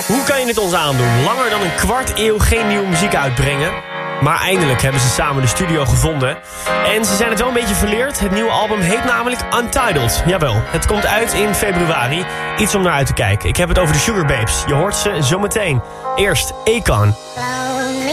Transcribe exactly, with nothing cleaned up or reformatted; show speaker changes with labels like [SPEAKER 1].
[SPEAKER 1] Hoe kan je het ons aandoen? Langer dan een kwart eeuw geen nieuwe muziek uitbrengen. Maar eindelijk hebben ze samen de studio gevonden. En ze zijn het wel een beetje verleerd. Het nieuwe album heet namelijk Untitled. Jawel, het komt uit in februari. Iets om naar uit te kijken. Ik heb het over de Sugar Babes. Je hoort ze zometeen. Eerst Akon.